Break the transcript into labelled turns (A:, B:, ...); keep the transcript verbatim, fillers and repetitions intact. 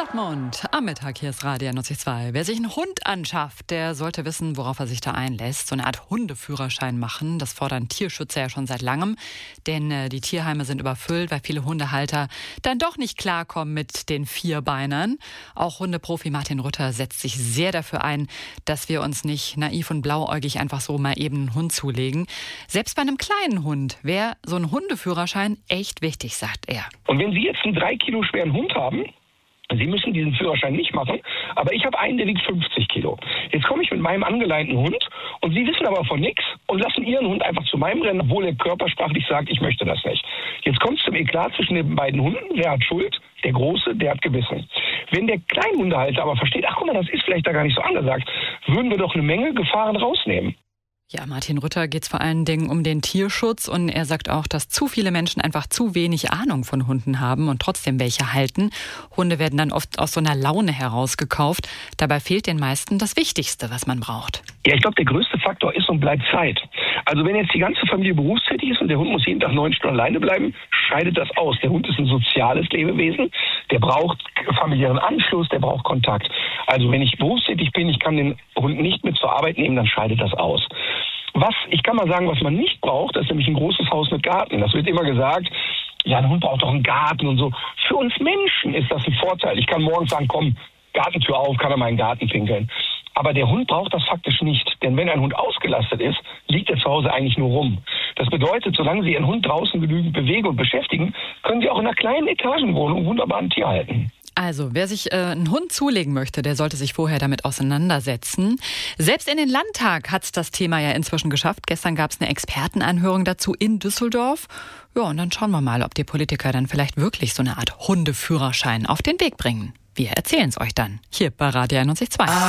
A: Dortmund. Am Mittag, hier ist Radio einundzwanzig. Wer sich einen Hund anschafft, der sollte wissen, worauf er sich da einlässt. So eine Art Hundeführerschein machen, das fordern Tierschützer ja schon seit langem. Denn äh, die Tierheime sind überfüllt, weil viele Hundehalter dann doch nicht klarkommen mit den Vierbeinern. Auch Hundeprofi Martin Rütter setzt sich sehr dafür ein, dass wir uns nicht naiv und blauäugig einfach so mal eben einen Hund zulegen. Selbst bei einem kleinen Hund wäre so ein Hundeführerschein echt wichtig, sagt er.
B: Und wenn Sie jetzt einen drei Kilo schweren Hund haben, Sie müssen diesen Führerschein nicht machen, aber ich habe einen, der wiegt fünfzig Kilo. Jetzt komme ich mit meinem angeleinten Hund und Sie wissen aber von nichts und lassen Ihren Hund einfach zu meinem rennen, obwohl er körpersprachlich sagt, ich möchte das nicht. Jetzt kommt es zum Eklat zwischen den beiden Hunden. Wer hat Schuld? Der Große, der hat gebissen. Wenn der Kleinhundehalter aber versteht, ach guck mal, das ist vielleicht da gar nicht so angesagt, würden wir doch eine Menge Gefahren rausnehmen.
A: Ja, Martin Rütter geht es vor allen Dingen um den Tierschutz und er sagt auch, dass zu viele Menschen einfach zu wenig Ahnung von Hunden haben und trotzdem welche halten. Hunde werden dann oft aus so einer Laune heraus gekauft. Dabei fehlt den meisten das Wichtigste, was man braucht.
B: Ja, ich glaube, der größte Faktor ist und bleibt Zeit. Also wenn jetzt die ganze Familie berufstätig ist und der Hund muss jeden Tag neun Stunden alleine bleiben, scheidet das aus. Der Hund ist ein soziales Lebewesen, der braucht familiären Anschluss, der braucht Kontakt. Also wenn ich berufstätig bin, ich kann den Hund nicht mit zur Arbeit nehmen, dann scheidet das aus. Was, ich kann mal sagen, was man nicht braucht, das ist nämlich ein großes Haus mit Garten. Das wird immer gesagt, ja, ein Hund braucht doch einen Garten und so. Für uns Menschen ist das ein Vorteil. Ich kann morgens sagen, komm, Gartentür auf, kann er meinen Garten pinkeln. Aber der Hund braucht das faktisch nicht. Denn wenn ein Hund ausgelastet ist, liegt er zu Hause eigentlich nur rum. Das bedeutet, solange Sie Ihren Hund draußen genügend bewegen und beschäftigen, können Sie auch in einer kleinen Etagenwohnung wunderbar ein Tier halten.
A: Also, wer sich äh, einen Hund zulegen möchte, der sollte sich vorher damit auseinandersetzen. Selbst in den Landtag hat es das Thema ja inzwischen geschafft. Gestern gab es eine Expertenanhörung dazu in Düsseldorf. Ja, und dann schauen wir mal, ob die Politiker dann vielleicht wirklich so eine Art Hundeführerschein auf den Weg bringen. Wir erzählen es euch dann hier bei Radio einundzwanzig.